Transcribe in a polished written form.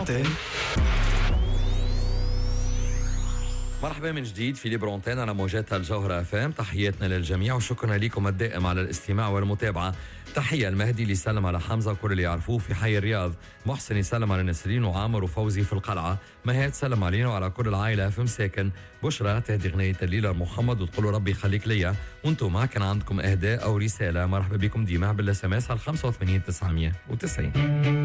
برونتين. مرحبا من جديد في ليبرونتين على موجات الجوهرة FM. تحياتنا للجميع وشكرا لكم الدائم على الاستماع والمتابعة. تحية المهدي اللي سلم على حمزة وكل اللي يعرفوه في حي الرياض، محسن يسلم على نسرين وعامر وفوزي في القلعة، مهاد سلم علينا وعلى كل العائلة في مساكن، بشرى تهدي غنية الليلة المحمد وتقولوا ربي يخليك ليا، وانتم ما كان عندكم اهداء او رسالة مرحبا بكم ديما بالاس ام اس على 85 990.